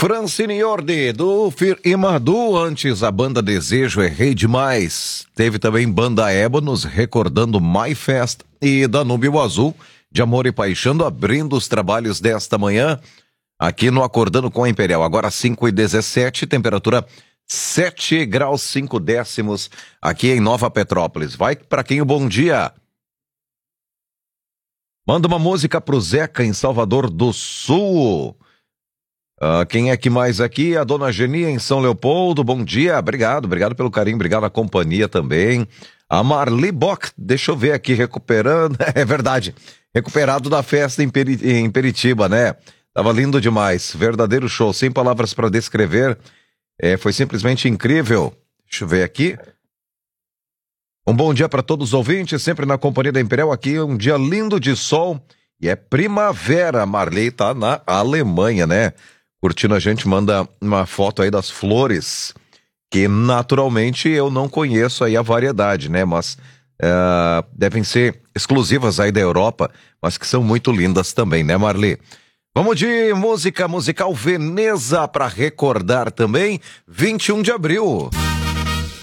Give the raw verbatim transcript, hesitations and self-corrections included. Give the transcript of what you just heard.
Francine Yordi, do Fir Imadu, antes a banda Desejo Errei Demais. Teve também Banda Ébano, recordando My Fest, e Danúbio Azul, de Amor e Paixão, abrindo os trabalhos desta manhã, aqui no Acordando com a Imperial. Agora cinco e dezessete, temperatura sete graus cinco décimos, aqui em Nova Petrópolis. Vai para quem o bom dia. Manda uma música pro Zeca, em Salvador do Sul. Uh, quem é que mais aqui? A Dona Genia, em São Leopoldo. Bom dia, obrigado, obrigado pelo carinho, obrigado à companhia também. A Marli Bock, deixa eu ver aqui, recuperando, é verdade, recuperado da festa em, Peri... em Peritiba, né? Tava lindo demais, verdadeiro show, sem palavras para descrever, é, foi simplesmente incrível. Deixa eu ver aqui. Um bom dia para todos os ouvintes, sempre na companhia da Imperial, aqui um dia lindo de sol, e é primavera. Marli tá na Alemanha, né? Curtindo a gente, manda uma foto aí das flores, que naturalmente eu não conheço aí a variedade, né? Mas uh, devem ser exclusivas aí da Europa, mas que são muito lindas também, né, Marli? Vamos de música musical Veneza para recordar também, vinte e um de abril.